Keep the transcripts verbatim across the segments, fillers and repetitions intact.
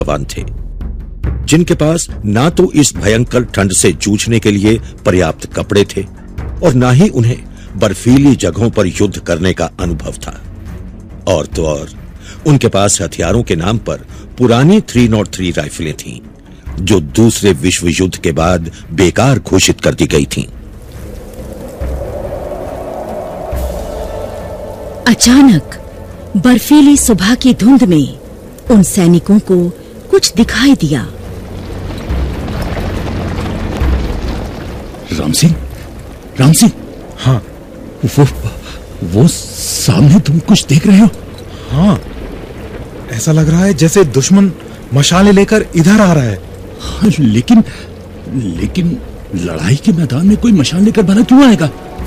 जवान थे, जिनके पास ना तो इस भयंकर ठंड से जूझने के लिए पर्याप्त कपड़े थे और ना ही उन्हें बर्फीली जगहों पर युद्ध करने का अनुभव था। और तो और उनके पास हथियारों के नाम पर पुरानी तीन सौ तीन राइफलें थीं, जो दूसरे विश्व युद्ध के बाद बेकार घोषित कर दी गई थीं। अचानक बर्फीली सुबह की धुंध में उन सैनिकों को कुछ दिखाई दिया। राम सिंह, राम सिंह, हाँ, वो वो सामने तुम कुछ देख रहे हो? हाँ, ऐसा लग रहा है जैसे दुश्मन मशाले लेकर इधर आ रहा है। हाँ, लेकिन लेकिन लड़ाई के मैदान में कोई मशाल लेकर भला क्यों आएगा?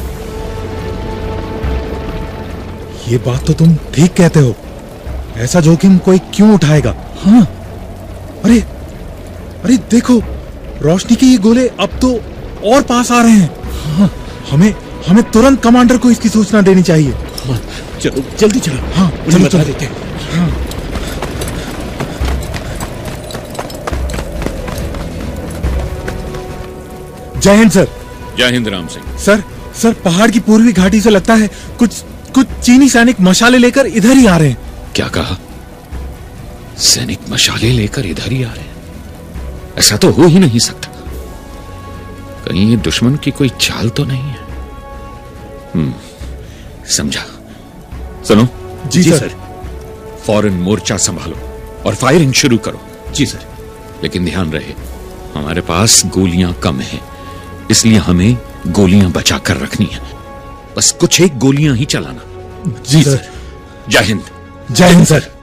ये बात तो तुम ठीक कहते हो। ऐसा जोखिम कोई क्यों उठाएगा? हाँ, अरे अरे देखो, रोशनी के ये गोले अब तो और पास आ रहे हैं। हाँ, हमें हमें तुरंत कमांडर को इसकी सूचना देनी चाहिए। हाँ, चलो जल्दी चलो। हाँ, चलो चलो देते हैं। हाँ। जय हिंद सर। जय हिंद राम सिंह। सर सर पहाड़ की पूर्वी घाटी से लगता है कुछ कुछ चीनी सैनिक मशाले लेकर इधर ही आ रहे हैं। क्या कहा? सैनिक मशाले लेकर इधर ही आ रहे हैं? ऐसा तो हो ही नहीं सकता। कहीं ये दुश्मन की कोई चाल तो नहीं है? हम्म, समझा। सुनो। जी, जी सर, सर। फौरन मोर्चा संभालो और फायरिंग शुरू करो। जी सर। लेकिन ध्यान रहे, हमारे पास गोलियां कम हैं, इसलिए हमें गोलियां बचा कर रखनी है। बस कुछ एक गोलियां ही चलाना। जी सर। जय हिंद। जय हिंद सर।